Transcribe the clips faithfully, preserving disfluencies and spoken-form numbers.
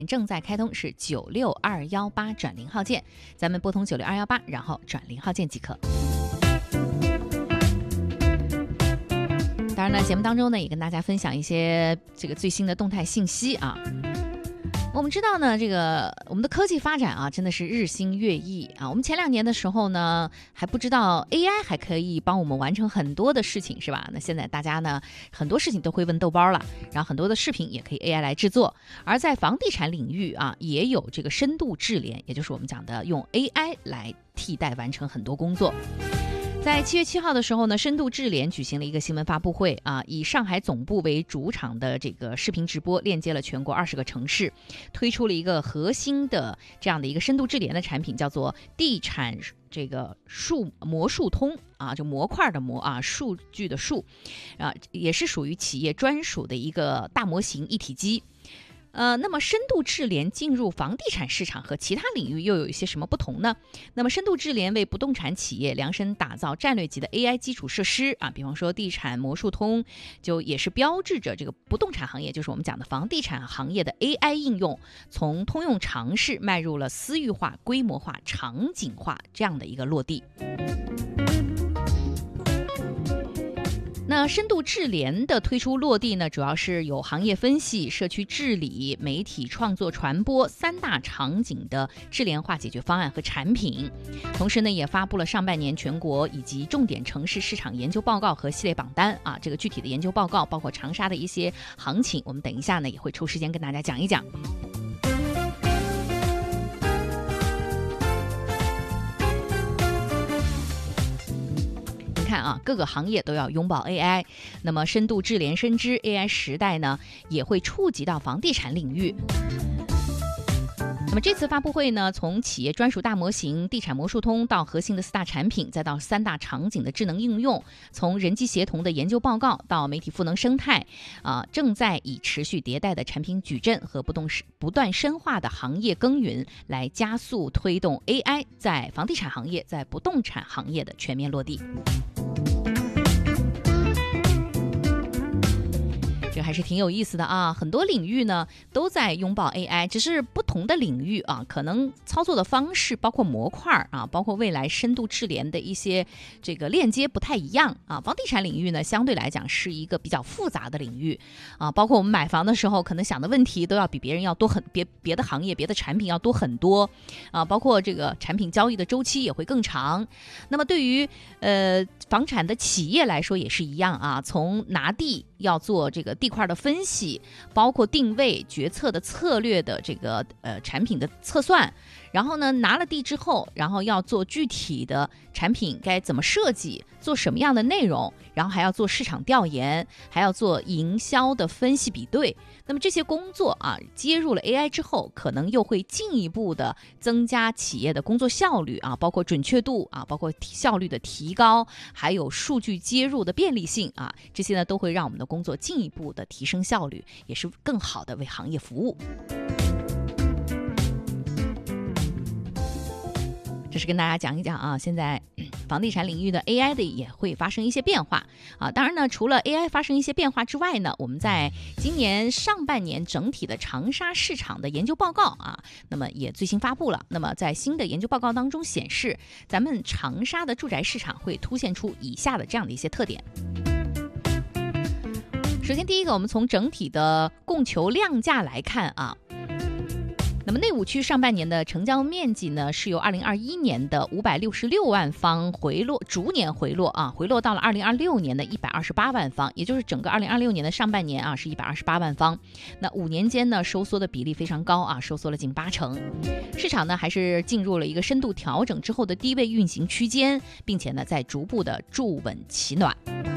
正在开通，是九六二一八转零号键，咱们拨通九六二一八，然后转零号键即可。当然呢，节目当中呢也跟大家分享一些这个最新的动态信息啊。我们知道呢，这个我们的科技发展啊，真的是日新月异啊。我们前两年的时候呢，还不知道 A I 还可以帮我们完成很多的事情，是吧？那现在大家呢，很多事情都会问豆包了，然后很多的视频也可以 A I 来制作。而在房地产领域啊，也有这个深度智联，也就是我们讲的用 A I 来替代完成很多工作。在七月七号的时候呢，深度智联举行了一个新闻发布会啊，以上海总部为主场的这个视频直播，链接了全国二十个城市，推出了一个核心的这样的一个深度智联的产品，叫做地产这个数模数通啊，就模块的模啊，数据的数啊，也是属于企业专属的一个大模型一体机。呃，那么深度智联进入房地产市场和其他领域又有一些什么不同呢？那么深度智联为不动产企业量身打造战略级的 A I 基础设施啊，比方说地产模数通，就也是标志着这个不动产行业，就是我们讲的房地产行业的 A I 应用，从通用常识迈入了私域化、规模化、场景化这样的一个落地。那深度智联的推出落地呢，主要是有行业分析、社区治理、媒体创作传播三大场景的智联化解决方案和产品。同时呢，也发布了上半年全国以及重点城市市场研究报告和系列榜单啊。这个具体的研究报告包括长沙的一些行情，我们等一下呢也会抽时间跟大家讲一讲。看啊，各个行业都要拥抱 A I， 那么深度智联深知 A I 时代呢，也会触及到房地产领域。那么这次发布会呢，从企业专属大模型、地产模数通到核心的四大产品，再到三大场景的智能应用，从人机协同的研究报告到媒体赋能生态，啊、呃，正在以持续迭代的产品矩阵和不动不断深化的行业耕耘，来加速推动 A I 在房地产行业、在不动产行业的全面落地。这还是挺有意思的啊，很多领域呢都在拥抱 A I， 只是不同的领域啊，可能操作的方式，包括模块啊，包括未来深度智联的一些这个链接不太一样啊。房地产领域呢，相对来讲是一个比较复杂的领域啊，包括我们买房的时候，可能想的问题都要比别人要多很别别的行业、别的产品要多很多啊，包括这个产品交易的周期也会更长。那么对于呃房产的企业来说也是一样啊，从拿地要做这个地块的分析，包括定位、决策的策略的这个呃产品的测算，然后呢拿了地之后，然后要做具体的产品该怎么设计，做什么样的内容，然后还要做市场调研，还要做营销的分析比对。那么这些工作啊，接入了 A I 之后，可能又会进一步的增加企业的工作效率啊，包括准确度啊，包括效率的提高，还有数据接入的便利性啊，这些呢都会让我们的工作进一步的提升效率，也是更好的为行业服务。这是跟大家讲一讲啊，现在房地产领域的 A I 的也会发生一些变化啊。当然呢，除了 A I 发生一些变化之外呢，我们在今年上半年整体的长沙市场的研究报告啊，那么也最新发布了。那么在新的研究报告当中显示，咱们长沙的住宅市场会凸显出以下的这样的一些特点。首先第一个，我们从整体的供求量价来看啊，那么内五区上半年的成交面积呢，是由二零二一年的五百六十六万方回落，逐年回落啊，回落到了二零二六年的一百二十八万方，也就是整个二零二六年的上半年啊，是一百二十八万方。那五年间呢，收缩的比例非常高啊，收缩了近八成。市场呢，还是进入了一个深度调整之后的低位运行区间，并且呢，在逐步的筑稳企暖。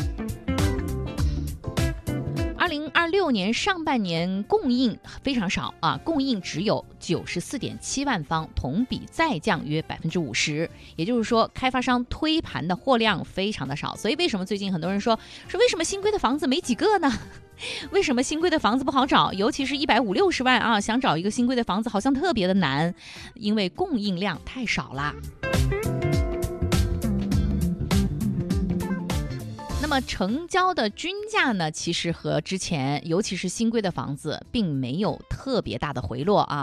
二零二六年上半年供应非常少啊，供应只有九十四点七万方，同比再降约百分之五十。也就是说，开发商推盘的货量非常的少。所以为什么最近很多人说说为什么新规的房子没几个呢？为什么新规的房子不好找？尤其是一百五六十万啊，想找一个新规的房子好像特别的难，因为供应量太少啦。 那么成交的均价呢，其实和之前尤其是新规的房子并没有特别大的回落啊。